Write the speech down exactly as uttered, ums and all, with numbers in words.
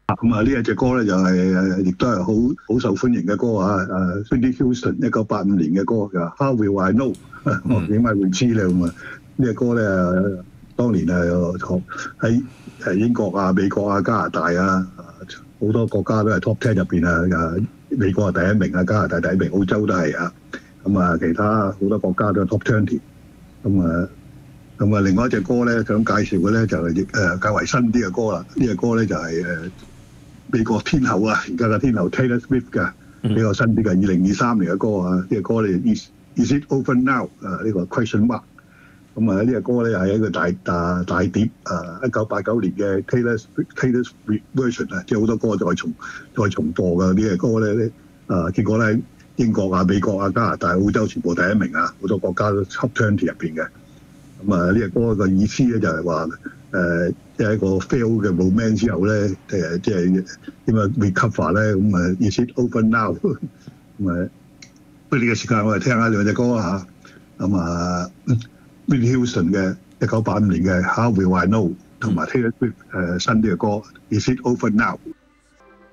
咁啊，呢一隻歌咧就係誒，亦都係好好受歡迎嘅歌啊！誒 Whitney Houston 一九八五年嘅歌嘅 How Will I Know？ 我點解會知咧？咁啊，呢隻歌咧，當年係喺誒英國啊、美國啊、加拿大啊，好多國家都係 Top Ten 入邊啊！誒，美國係第一名啊，加拿大第一名，澳洲都係啊。咁啊，其他好多國家都係 Top Twenty。咁啊，咁啊，另外一隻歌咧，想介紹嘅咧就係誒較為新啲嘅歌啦。呢隻歌咧就係誒美國天后啊，而家嘅天后 Taylor Swift 嘅比較新啲嘅二零二三年嘅歌啊。呢隻歌咧 Is Is It Over Now？ 啊，呢個 question mark。咁啊，呢隻歌咧係一個大大大碟啊，一九八九年嘅 Taylor Taylor Swift version 啊，即係好多歌再重再重播嘅呢隻歌咧。啊，結果咧英國啊、美國啊、加拿大、澳洲全部第一名啊，好多國家都 Top Twenty 入邊嘅。咁啊，呢隻歌嘅意思咧就係話誒，即係一個 fail 嘅 romance 之後咧，誒即係點啊 recover 咧，咁啊 Is It Over Now？ 咁啊，不如呢個時間我哋聽下兩隻歌啊嚇。咁啊 Whitney Houston 嘅一九八五年嘅 How Will I Know， 同埋 Taylor Swift 誒新啲嘅歌 Is It Over Now？